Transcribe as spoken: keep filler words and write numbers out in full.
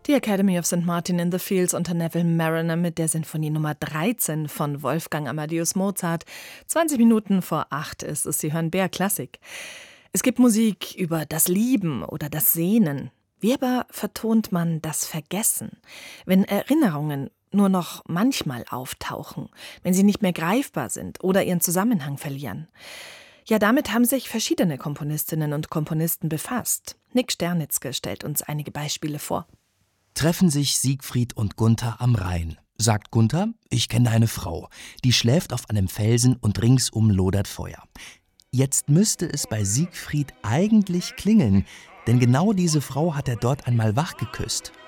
Die Academy of Saint Martin in the Fields unter Neville Marriner mit der Sinfonie Nummer dreizehn von Wolfgang Amadeus Mozart. zwanzig Minuten vor acht ist es. Sie hören B R Klassik. Es gibt Musik über das Lieben oder das Sehnen. Wie aber vertont man das Vergessen? Wenn Erinnerungen nur noch manchmal auftauchen, wenn sie nicht mehr greifbar sind oder ihren Zusammenhang verlieren. Ja, damit haben sich verschiedene Komponistinnen und Komponisten befasst. Nick Sternitzke stellt uns einige Beispiele vor. Treffen sich Siegfried und Gunther am Rhein. Sagt Gunther, ich kenne eine Frau, die schläft auf einem Felsen und ringsum lodert Feuer. Jetzt müsste es bei Siegfried eigentlich klingeln, denn genau diese Frau hat er dort einmal wach geküsst.